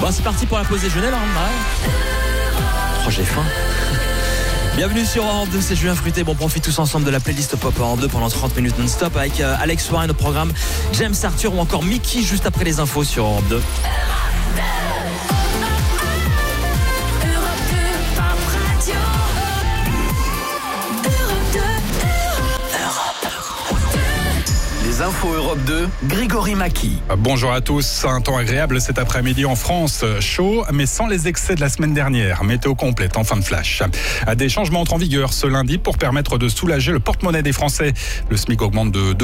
Bon, c'est parti pour la pause déjeuner là. Oh, j'ai faim. Bienvenue sur Europe 2, c'est Julien Fruité. Bon, on profite tous ensemble de la playlist Pop Europe 2 pendant 30 minutes non-stop avec Alex Warren au programme, James Arthur ou encore Mickey juste après les infos sur Europe 2. Les infos Europe 2, Grégory Maki. Bonjour à tous, un temps agréable cet après-midi en France, chaud mais sans les excès de la semaine dernière. Météo complète en fin de flash. Des changements entrent en vigueur ce lundi pour permettre de soulager le porte-monnaie des Français. Le SMIC augmente de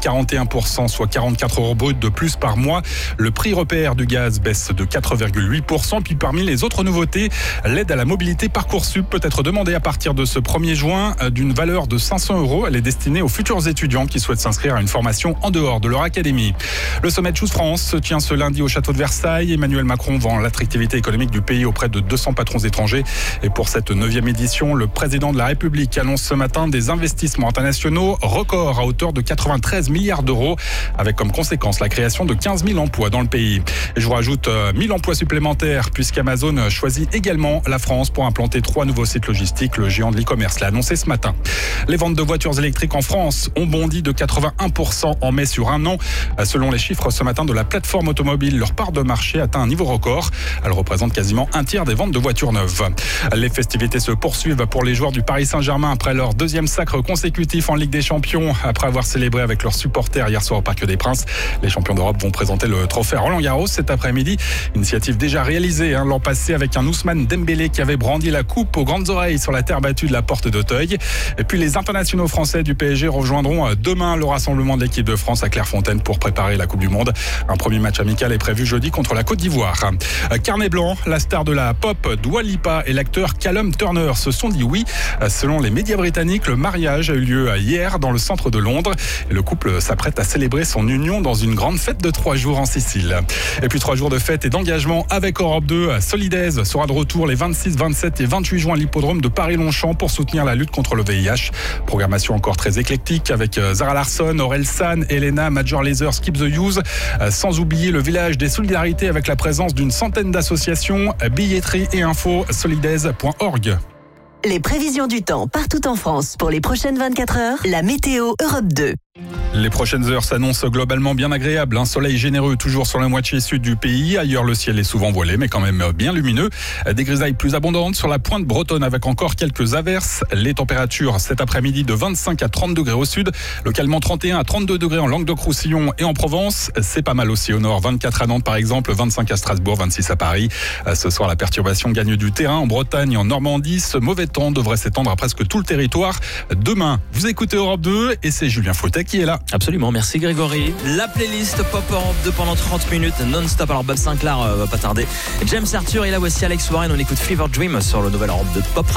2,41%, soit 44 € bruts de plus par mois. Le prix repère du gaz baisse de 4,8%. Puis parmi les autres nouveautés, l'aide à la mobilité Parcoursup peut être demandée à partir de ce 1er juin d'une valeur de 500 €. Elle est destinée aux futurs étudiants qui souhaitent s'inscrire à une formation en dehors de leur académie. Le sommet de Choose France se tient ce lundi au château de Versailles. Emmanuel Macron vend l'attractivité économique du pays auprès de 200 patrons étrangers. Et pour cette 9e édition, le président de la République annonce ce matin des investissements internationaux records à hauteur de 93 milliards d'euros, avec comme conséquence la création de 15 000 emplois dans le pays. Et je vous rajoute 1000 emplois supplémentaires puisqu'Amazon choisit également la France pour implanter 3 nouveaux sites logistiques. Le géant de l'e-commerce l'a annoncé ce matin. Les ventes de voitures électriques en France ont bondi de 81% en mai sur un an. Selon les chiffres ce matin de la plateforme automobile, leur part de marché atteint un niveau record. Elle représente quasiment un tiers des ventes de voitures neuves. Les festivités se poursuivent pour les joueurs du Paris Saint-Germain après leur 2e sacre consécutif en Ligue des Champions. Après avoir célébré avec leurs supporters hier soir au Parc des Princes, les champions d'Europe vont présenter le trophée Roland-Garros cet après-midi. Initiative déjà réalisée l'an passé avec un Ousmane Dembélé qui avait brandi la coupe aux grandes oreilles sur la terre battue de la Porte d'Auteuil. Et puis les internationaux français du PSG rejoindront demain le rassemblement de l'équipe de France à Clairefontaine pour préparer la Coupe du Monde. Un premier match amical est prévu jeudi contre la Côte d'Ivoire. Carnet blanc, la star de la pop Dua Lipa et l'acteur Callum Turner se sont dit oui. Selon les médias britanniques, le mariage a eu lieu hier dans le centre de Londres. Et le couple s'apprête à célébrer son union dans une grande fête de 3 jours en Sicile. Et puis 3 jours de fête et d'engagement avec Europe 2. Solidaise sera de retour les 26, 27 et 28 juin à l'hippodrome de Paris-Longchamp pour soutenir la lutte contre le VIH. Programmation encore très éclectique avec Zara Larsson, Aurel San, Elena, Major Lazer, Skip the Use. Sans oublier le village des solidarités avec la présence d'une centaine d'associations. Billetterie et info solidaise.org. Les prévisions du temps partout en France pour les prochaines 24 heures. La météo Europe 2. Les prochaines heures s'annoncent globalement bien agréables. Un soleil généreux toujours sur la moitié sud du pays. Ailleurs, le ciel est souvent voilé, mais quand même bien lumineux. Des grisailles plus abondantes sur la pointe bretonne avec encore quelques averses. Les températures cet après-midi de 25 à 30 degrés au sud. Localement 31 à 32 degrés en Languedoc-Roussillon et en Provence. C'est pas mal aussi au nord. 24 à Nantes par exemple, 25 à Strasbourg, 26 à Paris. Ce soir, la perturbation gagne du terrain en Bretagne et en Normandie. Ce mauvais temps devrait s'étendre à presque tout le territoire. Demain, vous écoutez Europe 2 et c'est Julien Fruité qui est là. Absolument, merci Grégory. La playlist Pop Europe 2 pendant 30 minutes non-stop. Alors Bob Sinclair va pas tarder. James Arthur et là voici Alex Warren. On écoute Fever Dream sur le nouvel Europe 2 Pop.